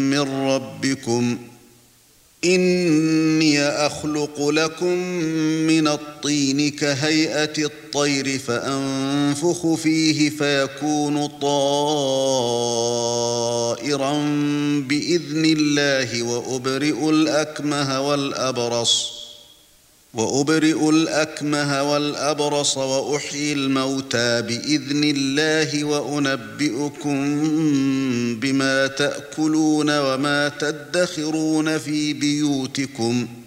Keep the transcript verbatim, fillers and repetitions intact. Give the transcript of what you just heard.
من ربكم إني أخلق لكم من الطين كهيئة الطير فأنفخ فيه فيكون طائرا بإذن الله وأبرئ الأكمه والأبرص وأبرئ الأكمه والأبرص وأحيي الموتى بإذن الله وأنبئكم بما تأكلون وما تدخرون في بيوتكم